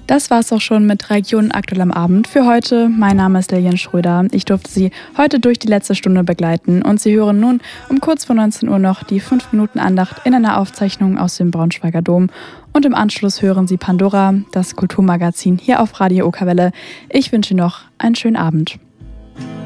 Das war's auch schon mit Region aktuell am Abend für heute. Mein Name ist Lilian Schröder. Ich durfte Sie heute durch die letzte Stunde begleiten und Sie hören nun um kurz vor 19 Uhr noch die 5-Minuten-Andacht in einer Aufzeichnung aus dem Braunschweiger Dom. Und im Anschluss hören Sie Pandora, das Kulturmagazin hier auf Radio Okerwelle. Ich wünsche Ihnen noch einen schönen Abend.